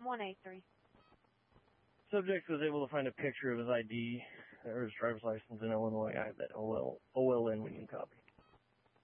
183. Subject was able to find a picture of his ID or his driver's license in Illinois. I have that OLN when you copy.